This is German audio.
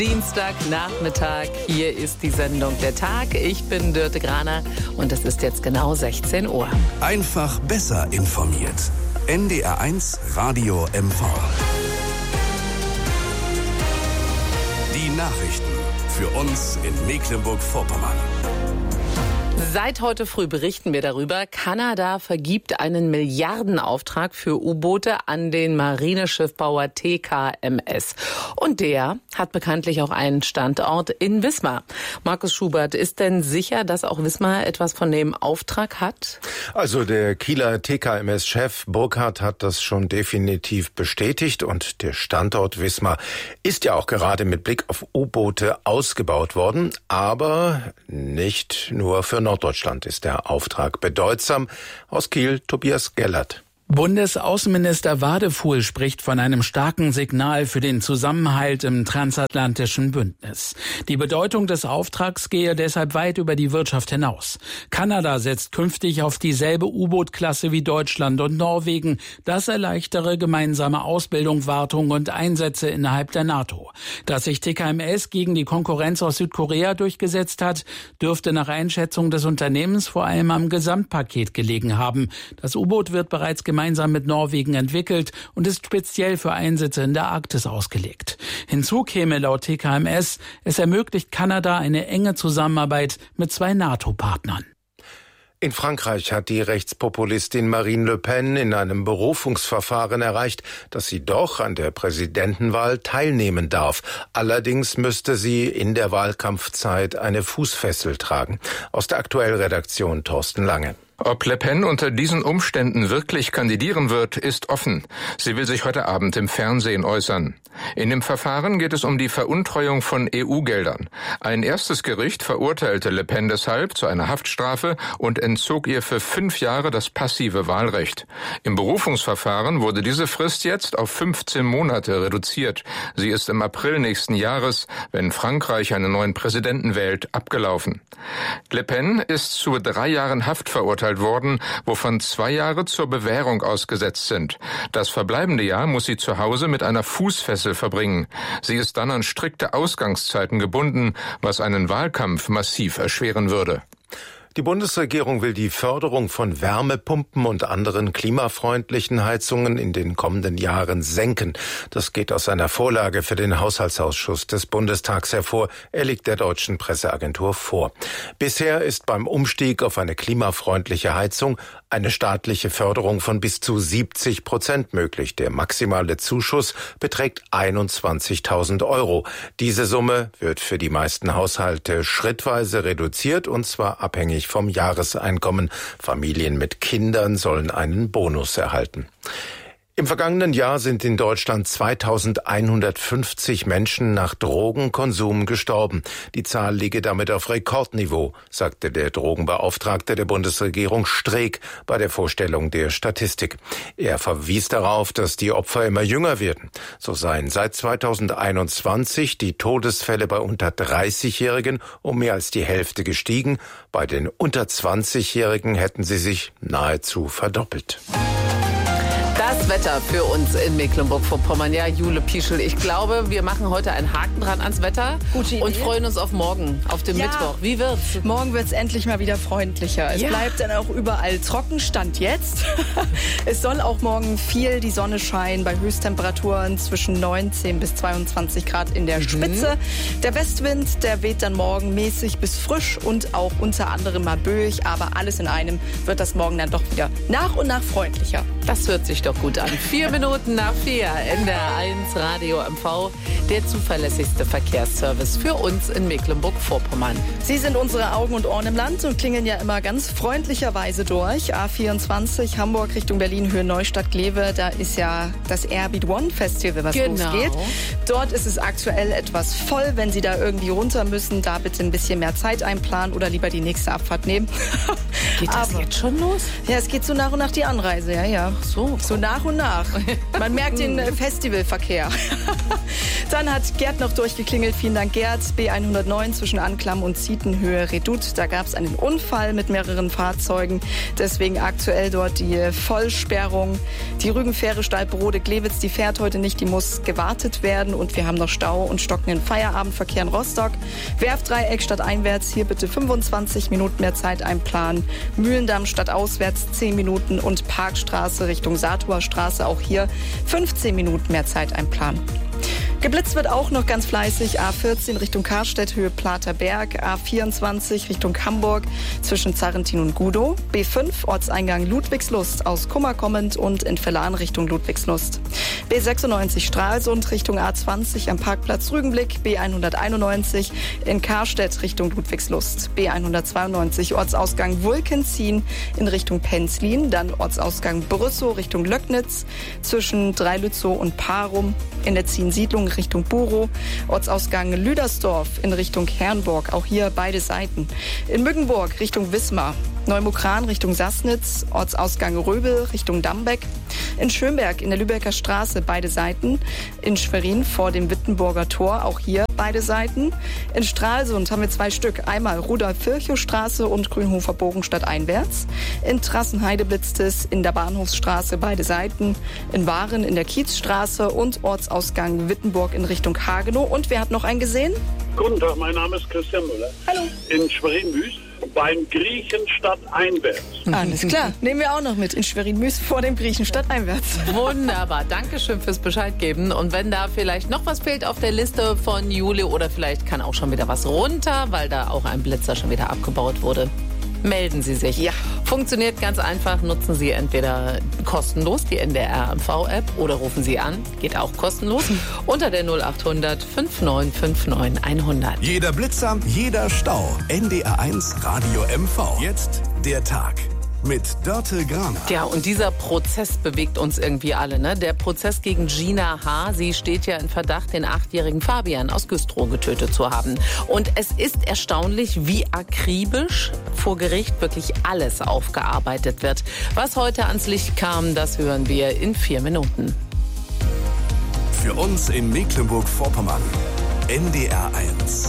Dienstagnachmittag, hier ist die Sendung Der Tag. Ich bin Dörte Graner und es ist jetzt genau 16 Uhr. Einfach besser informiert. NDR1 Radio MV. Die Nachrichten für uns in Mecklenburg-Vorpommern. Seit heute früh berichten wir darüber, Kanada vergibt einen Milliardenauftrag für U-Boote an den Marineschiffbauer TKMS. Und der hat bekanntlich auch einen Standort in Wismar. Markus Schubert, ist denn sicher, dass auch Wismar etwas von dem Auftrag hat? Also der Kieler TKMS-Chef Burkhardt hat das schon definitiv bestätigt und der Standort Wismar ist ja auch gerade mit Blick auf U-Boote ausgebaut worden, aber nicht nur für Norddeutschland ist der Auftrag bedeutsam. Aus Kiel, Tobias Gellert. Bundesaußenminister Wadefuhl spricht von einem starken Signal für den Zusammenhalt im transatlantischen Bündnis. Die Bedeutung des Auftrags gehe deshalb weit über die Wirtschaft hinaus. Kanada setzt künftig auf dieselbe U-Boot-Klasse wie Deutschland und Norwegen. Das erleichtere gemeinsame Ausbildung, Wartung und Einsätze innerhalb der NATO. Dass sich TKMS gegen die Konkurrenz aus Südkorea durchgesetzt hat, dürfte nach Einschätzung des Unternehmens vor allem am Gesamtpaket gelegen haben. Das U-Boot wird bereits gemeinsam mit Norwegen entwickelt und ist speziell für Einsätze in der Arktis ausgelegt. Hinzu käme laut TKMS, es ermöglicht Kanada eine enge Zusammenarbeit mit 2 NATO-Partnern. In Frankreich hat die Rechtspopulistin Marine Le Pen in einem Berufungsverfahren erreicht, dass sie doch an der Präsidentenwahl teilnehmen darf. Allerdings müsste sie in der Wahlkampfzeit eine Fußfessel tragen. Aus der Aktuellredaktion Thorsten Lange. Ob Le Pen unter diesen Umständen wirklich kandidieren wird, ist offen. Sie will sich heute Abend im Fernsehen äußern. In dem Verfahren geht es um die Veruntreuung von EU-Geldern. Ein erstes Gericht verurteilte Le Pen deshalb zu einer Haftstrafe und entzog ihr für 5 Jahre das passive Wahlrecht. Im Berufungsverfahren wurde diese Frist jetzt auf 15 Monate reduziert. Sie ist im April nächsten Jahres, wenn Frankreich einen neuen Präsidenten wählt, abgelaufen. Le Pen ist zu 3 Jahren Haft verurteilt worden, wovon 2 Jahre zur Bewährung ausgesetzt sind. Das verbleibende Jahr muss sie zu Hause mit einer Fußfessel verbringen. Sie ist dann an strikte Ausgangszeiten gebunden, was einen Wahlkampf massiv erschweren würde. Die Bundesregierung will die Förderung von Wärmepumpen und anderen klimafreundlichen Heizungen in den kommenden Jahren senken. Das geht aus einer Vorlage für den Haushaltsausschuss des Bundestags hervor. Er liegt der deutschen Presseagentur vor. Bisher ist beim Umstieg auf eine klimafreundliche Heizung eine staatliche Förderung von bis zu 70% möglich. Der maximale Zuschuss beträgt 21.000 €. Diese Summe wird für die meisten Haushalte schrittweise reduziert, und zwar abhängig vom Jahreseinkommen. Familien mit Kindern sollen einen Bonus erhalten. Im vergangenen Jahr sind in Deutschland 2150 Menschen nach Drogenkonsum gestorben. Die Zahl liege damit auf Rekordniveau, sagte der Drogenbeauftragte der Bundesregierung Streeck bei der Vorstellung der Statistik. Er verwies darauf, dass die Opfer immer jünger werden. So seien seit 2021 die Todesfälle bei unter 30-Jährigen um mehr als die Hälfte gestiegen. Bei den unter 20-Jährigen hätten sie sich nahezu verdoppelt. Das Wetter für uns in Mecklenburg-Vorpommern. Ja, Jule Pieschel, ich glaube, wir machen heute einen Haken dran ans Wetter. Gute Idee. Und freuen uns auf morgen, auf den Mittwoch. Wie wird's? Morgen wird's endlich mal wieder freundlicher. Es bleibt dann auch überall trocken, Stand jetzt. Es soll auch morgen viel die Sonne scheinen, bei Höchsttemperaturen zwischen 19 bis 22 Grad in der Spitze. Der Westwind, der weht dann morgen mäßig bis frisch und auch unter anderem mal böig. Aber alles in einem wird das morgen dann doch wieder nach und nach freundlicher. Das hört sich doch gut an. 4 Minuten nach 4, NDR1 Radio MV, der zuverlässigste Verkehrsservice für uns in Mecklenburg-Vorpommern. Sie sind unsere Augen und Ohren im Land und klingen ja immer ganz freundlicherweise durch. A24 Hamburg Richtung Berlin, Höhe Neustadt-Glewe, da ist ja das Airbeat One Festival, was losgeht. Dort ist es aktuell etwas voll. Wenn Sie da irgendwie runter müssen, da bitte ein bisschen mehr Zeit einplanen oder lieber die nächste Abfahrt nehmen. Geht das jetzt schon los? Ja, es geht so nach und nach die Anreise, ja. So nach und nach. Man merkt den Festivalverkehr. Dann hat Gerd noch durchgeklingelt. Vielen Dank, Gerd. B109 zwischen Anklam und Zietenhöhe Redoute. Da gab es einen Unfall mit mehreren Fahrzeugen. Deswegen aktuell dort die Vollsperrung. Die Rügenfähre Stalbrode-Glewitz, die fährt heute nicht. Die muss gewartet werden. Und wir haben noch Stau und stockenden Feierabendverkehr in Rostock. Werftdreieck stadteinwärts. Hier bitte 25 Minuten mehr Zeit einplanen. Mühlendamm stadtauswärts 10 Minuten. Und Parkstraße Richtung Satuer Straße. Auch hier 15 Minuten mehr Zeit einplanen. Geblitzt wird auch noch ganz fleißig. A14 Richtung Karstedt, Höhe Platerberg. A24 Richtung Hamburg zwischen Zarrentin und Gudow. B5 Ortseingang Ludwigslust aus Kummer kommend und in Vellan Richtung Ludwigslust. B96 Stralsund Richtung A20 am Parkplatz Rügenblick. B191 in Karstedt Richtung Ludwigslust. B192 Ortsausgang Wulkenzien in Richtung Penzlin. Dann Ortsausgang Brüssow Richtung Löcknitz zwischen Dreilützow und Parum. In der Ziensiedlung Richtung Burow, Ortsausgang Lüdersdorf in Richtung Herrenburg, auch hier beide Seiten. In Mückenburg Richtung Wismar, Neumukran Richtung Sassnitz, Ortsausgang Röbel Richtung Dambeck. In Schönberg in der Lübecker Straße beide Seiten. In Schwerin vor dem Wittenburger Tor, auch hier beide Seiten. In Stralsund haben wir 2 Stück, einmal Rudolf-Virchow-Straße und Grünhofer Bogen stadteinwärts. In Trassenheide blitzt es in der Bahnhofsstraße beide Seiten. In Waren in der Kiezstraße und Ortsausgang Wittenburg in Richtung Hagenow. Und wer hat noch einen gesehen? Guten Tag, mein Name ist Christian Müller. Hallo. In Schwerin-Müs beim Griechen stadteinwärts. Alles klar, nehmen wir auch noch mit. In Schwerin-Müs vor dem Griechen stadteinwärts. Wunderbar, Dankeschön fürs Bescheid geben. Und wenn da vielleicht noch was fehlt auf der Liste von Juli oder vielleicht kann auch schon wieder was runter, weil da auch ein Blitzer schon wieder abgebaut wurde, melden Sie sich. Ja. Funktioniert ganz einfach. Nutzen Sie entweder kostenlos die NDR-MV-App oder rufen Sie an. Geht auch kostenlos. Unter der 0800 5959 100. Jeder Blitzer, jeder Stau. NDR1 Radio MV. Jetzt der Tag. Mit Dörte Graner. Ja, und dieser Prozess bewegt uns irgendwie alle, ne? Der Prozess gegen Gina H. Sie steht ja in Verdacht, den 8-jährigen Fabian aus Güstrow getötet zu haben. Und es ist erstaunlich, wie akribisch vor Gericht wirklich alles aufgearbeitet wird. Was heute ans Licht kam, das hören wir in 4 Minuten. Für uns in Mecklenburg-Vorpommern. NDR1.